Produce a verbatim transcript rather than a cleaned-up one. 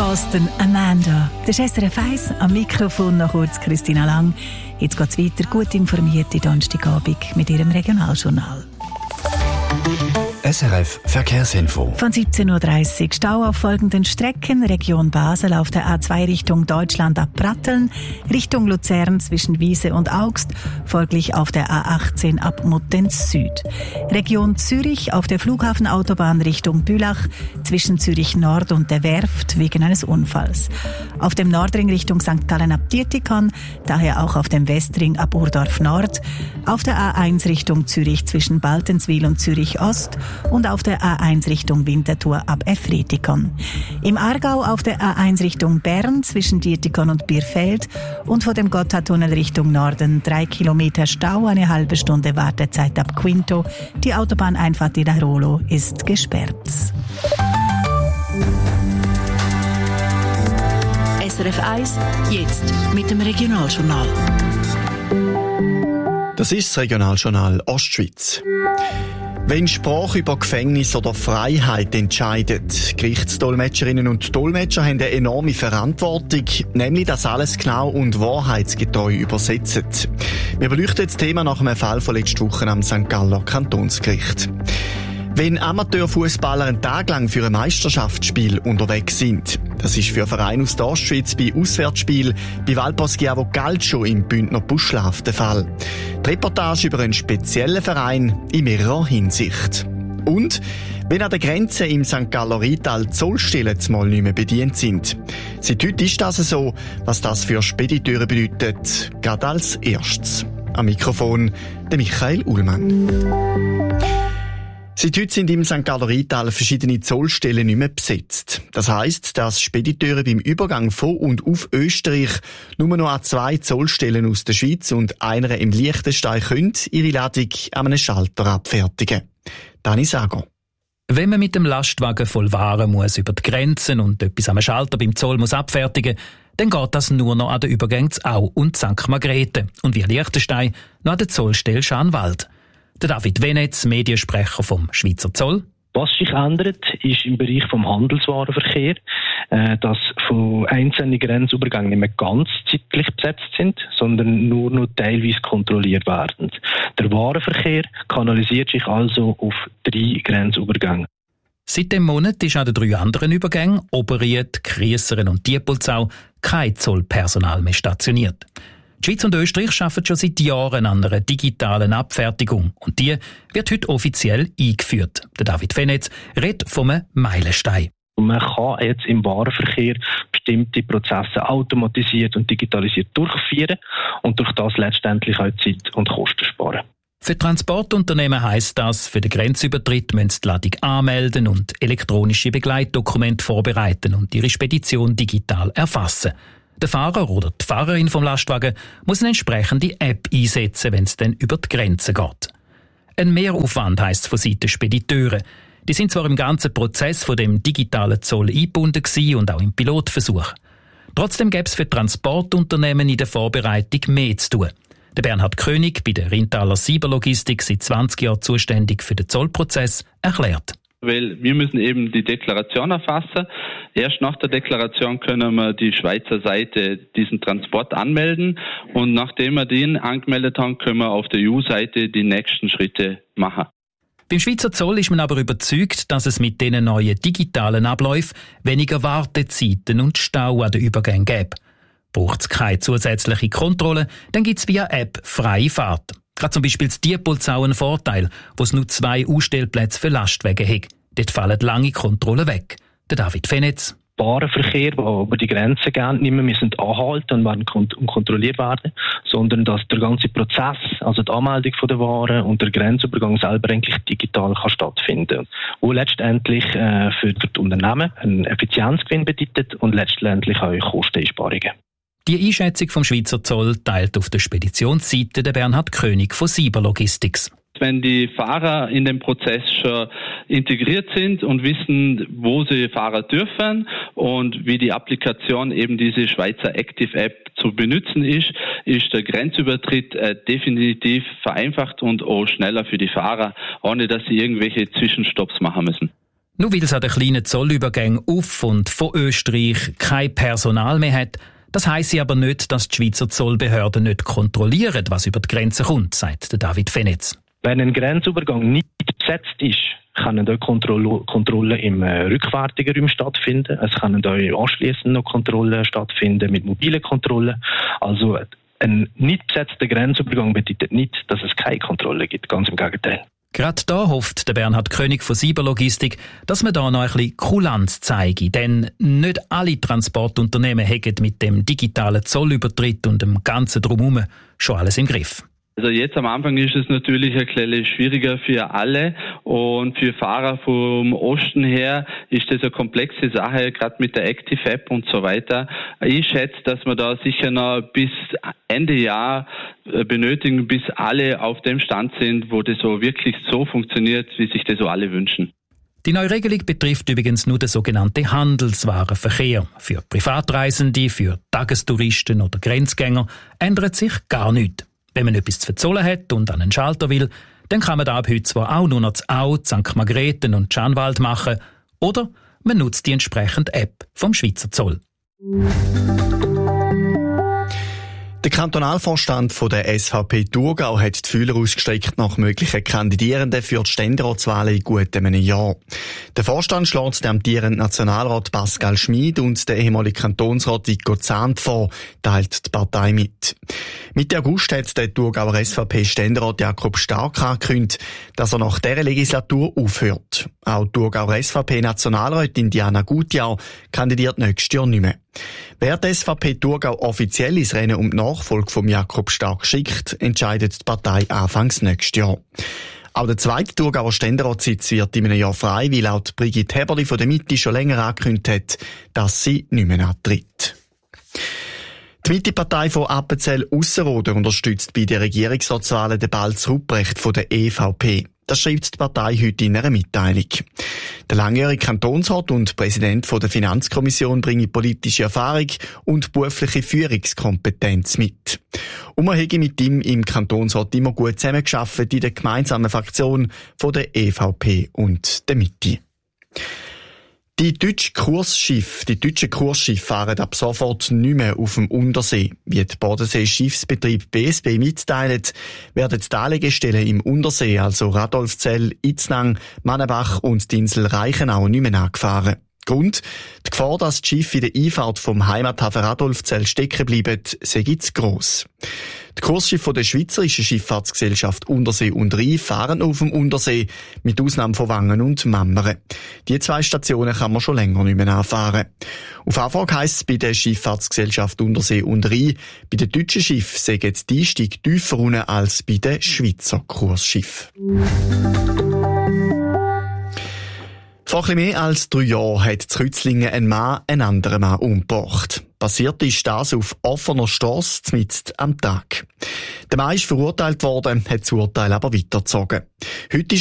Boston Amanda. Das ist S R F eins, am Mikrofon noch kurz Christina Lang. Jetzt geht es weiter, gut informierte Donnerstagabend mit ihrem Regionaljournal. S R F Verkehrsinfo. Von siebzehn Uhr dreißig Stau auf folgenden Strecken. Region Basel auf der A zwei Richtung Deutschland ab Pratteln, Richtung Luzern zwischen Wiese und Augst, folglich auf der A achtzehn ab Muttenz Süd. Region Zürich auf der Flughafenautobahn Richtung Bülach zwischen Zürich Nord und der Werft wegen eines Unfalls. Auf dem Nordring Richtung Sankt Gallen ab Dietikon, daher auch auf dem Westring ab Urdorf Nord, auf der A eins Richtung Zürich zwischen Baltenswil und Zürich Ost und auf der A eins Richtung Winterthur ab Efretikon. Im Aargau auf der A eins Richtung Bern zwischen Dietikon und Bierfeld und vor dem Gotthardtunnel Richtung Norden drei Kilometer Stau, eine halbe Stunde Wartezeit ab Quinto. Die Autobahneinfahrt in Rolo ist gesperrt. S R F eins, jetzt mit dem Regionaljournal. Das ist das Regionaljournal Ostschweiz. Wenn Sprache über Gefängnis oder Freiheit entscheidet, Gerichtsdolmetscherinnen und Dolmetscher haben eine enorme Verantwortung, nämlich das alles genau und wahrheitsgetreu übersetzen. Wir beleuchten das Thema nach einem Fall von letzter Woche am Sankt Galler Kantonsgericht. Wenn Amateurfußballer einen Tag lang für ein Meisterschaftsspiel unterwegs sind, das ist für Vereine aus der Ostschweiz bei Auswärtsspielen bei Valposchiavo Calcio im Bündner Buschlaf der Fall. Die Reportage über einen speziellen Verein in mehrerer Hinsicht. Und wenn an der Grenze im Sankt Galler Rheintal Zollstellen zumal nicht mehr bedient sind. Seit heute ist das so, was das für Spediteure bedeutet, gerade als erstes. Am Mikrofon der Michael Ullmann. Seit heute sind im Sankt Galler Rheintal verschiedene Zollstellen nicht mehr besetzt. Das heisst, dass Spediteure beim Übergang von und auf Österreich nur noch an zwei Zollstellen aus der Schweiz und einer im Liechtenstein können ihre Ladung an einem Schalter abfertigen. Dani Sager. Wenn man mit dem Lastwagen voll Waren muss über die Grenzen und etwas am Schalter beim Zoll muss abfertigen, dann geht das nur noch an den Übergängen zu Au und Sankt Margrethe und wie Liechtenstein noch an der Zollstelle Schanwald. Der David Venetz, Mediensprecher vom Schweizer Zoll. Was sich ändert, ist im Bereich vom Handelswarenverkehr, äh, dass von einzelnen Grenzübergängen nicht mehr ganz zeitlich besetzt sind, sondern nur noch teilweise kontrolliert werden. Der Warenverkehr kanalisiert sich also auf drei Grenzübergänge. Seit dem Monat ist an den drei anderen Übergängen, Oberried, Kriesseren und Diepolzau, kein Zollpersonal mehr stationiert. Die Schweiz und Österreich arbeiten schon seit Jahren an einer digitalen Abfertigung und die wird heute offiziell eingeführt. Der David Venetz redet vom Meilenstein. Man kann jetzt im Warenverkehr bestimmte Prozesse automatisiert und digitalisiert durchführen und durch das letztendlich auch Zeit und Kosten sparen. Für Transportunternehmen heisst das, für den Grenzübertritt müssen sie die Ladung anmelden und elektronische Begleitdokumente vorbereiten und ihre Spedition digital erfassen. Der Fahrer oder die Fahrerin vom Lastwagen muss eine entsprechende App einsetzen, wenn es dann über die Grenze geht. Ein Mehraufwand heisst es von Seiten Spediteure. Die sind zwar im ganzen Prozess von dem digitalen Zoll eingebunden gewesen und auch im Pilotversuch. Trotzdem gäbe es für Transportunternehmen in der Vorbereitung mehr zu tun. Der Bernhard König, bei der Rheintaler Cyberlogistik seit zwanzig Jahren zuständig für den Zollprozess, erklärt. Weil wir müssen eben die Deklaration erfassen. Erst nach der Deklaration können wir die Schweizer Seite diesen Transport anmelden und nachdem wir den angemeldet haben, können wir auf der E U-Seite die nächsten Schritte machen. Beim Schweizer Zoll ist man aber überzeugt, dass es mit diesen neuen digitalen Abläufen weniger Wartezeiten und Stau an den Übergängen gäbe. Braucht es keine zusätzliche Kontrolle, dann gibt es via App freie Fahrt. Gerade zum Beispiel das Diepolzau ein Vorteil, wo es nur zwei Ausstellplätze für Lastwagen hat. Dort fallen lange Kontrollen weg. Der David Venetz. Warenverkehr, der über die Grenze geht, nicht mehr müssen anhalten und werden kont- und kontrolliert werden, sondern dass der ganze Prozess, also die Anmeldung der Waren und der Grenzübergang selber eigentlich digital kann stattfinden, wo letztendlich äh, für die Unternehmen einen Effizienzgewinn bedeutet und letztendlich auch Kosteneinsparungen. Die Einschätzung vom Schweizer Zoll teilt auf der Speditionsseite der Bernhard König von Cyberlogistics. Wenn die Fahrer in den Prozess schon integriert sind und wissen, wo sie fahren dürfen und wie die Applikation eben diese Schweizer Active App zu benutzen ist, ist der Grenzübertritt äh, definitiv vereinfacht und auch schneller für die Fahrer, ohne dass sie irgendwelche Zwischenstopps machen müssen. Nur weil es an den kleinen Zollübergängen auf und von Österreich kein Personal mehr hat, das heisst aber nicht, dass die Schweizer Zollbehörden nicht kontrollieren, was über die Grenze kommt, sagt David Fenetz. Wenn ein Grenzübergang nicht besetzt ist, können dort Kontrollen Kontrolle im äh, rückwärtigen Raum stattfinden. Es können dort anschliessend noch Kontrollen stattfinden mit mobilen Kontrollen. Also ein nicht besetzter Grenzübergang bedeutet nicht, dass es keine Kontrolle gibt. Ganz im Gegenteil. Gerade da hofft der Bernhard König von Cyberlogistik, dass man da noch ein bisschen Kulanz zeige. Denn nicht alle Transportunternehmen haben mit dem digitalen Zollübertritt und dem ganzen Drumherum schon alles im Griff. Also jetzt am Anfang ist es natürlich ein bisschen schwieriger für alle und für Fahrer vom Osten her ist das eine komplexe Sache, gerade mit der Active App und so weiter. Ich schätze, dass wir da sicher noch bis Ende Jahr benötigen, bis alle auf dem Stand sind, wo das so wirklich so funktioniert, wie sich das so alle wünschen. Die neue Regelung betrifft übrigens nur den sogenannten Handelswarenverkehr. Für Privatreisende, für Tagestouristen oder Grenzgänger ändert sich gar nichts. Wenn man etwas zu verzollen hat und an einen Schalter will, dann kann man da ab heute zwar auch nur noch zu Au, Sankt Margrethen und Schanwald machen, oder man nutzt die entsprechende App vom Schweizer Zoll. Der Kantonalvorstand von der S V P Thurgau hat die Fühler ausgestreckt nach möglichen Kandidierenden für die Ständeratswahlen in gut einem Jahr. Der Vorstand schlägt den amtierenden Nationalrat Pascal Schmid und der ehemalige Kantonsrat Vico Zahnt vor, teilt die Partei mit. Mitte August hat der Thurgauer S V P-Ständerat Jakob Stark angekündigt, dass er nach dieser Legislatur aufhört. Auch die Thurgauer S V P-Nationalrätin Diana Gutjahr kandidiert nächstes Jahr nicht mehr. Wer die S V P Thurgau offiziell ins Rennen um die Nachfolge von Jakob Stark schickt, entscheidet die Partei anfangs nächstes Jahr. Auch der zweite Thurgauer Ständeratssitz wird in einem Jahr frei, weil auch Brigitte Heberli von der Mitte schon länger angekündigt hat, dass sie nicht mehr antritt. Die Mitte-Partei von Appenzell-Ausserrhoden unterstützt bei den Regierungsratswahlen den Balz Rupprecht von der E V P. Das schreibt die Partei heute in einer Mitteilung. Der langjährige Kantonsrat und Präsident von der Finanzkommission bringt politische Erfahrung und berufliche Führungskompetenz mit. Und man habe mit ihm im Kantonsrat immer gut zusammengearbeitet in der gemeinsamen Fraktion von der E V P und der Mitte. Die deutschen Kursschiffe, die deutschen Kursschiffe fahren ab sofort nicht mehr auf dem Untersee. Wie die Bodensee-Schiffsbetrieb B S B mitteilt, werden die Anlegestellen im Untersee, also Radolfzell, Itznang, Mannenbach und die Insel Reichenau, nicht mehr angefahren. Grund: die Gefahr, dass die Schiffe in der Einfahrt vom Heimathafen Radolfzell stecken bleiben, sei zu gross. Die Kursschiffe der Schweizerischen Schifffahrtsgesellschaft Untersee und Rhein fahren auf dem Untersee, mit Ausnahme von Wangen und Mammeren. Die zwei Stationen kann man schon länger nicht mehr anfahren. Auf Anfrage heisst es bei der Schifffahrtsgesellschaft Untersee und Rhein, bei den deutschen Schiffen sägen die Einstieg tiefer unten als bei den Schweizer Kursschiffen. Vor etwas mehr als drei Jahren hat in Rützlingen ein Mann einen anderen Mann umgebracht. Passiert ist das auf offener Strasse mitten am Tag. Der Mann ist verurteilt worden, hat das Urteil aber weitergezogen. Heute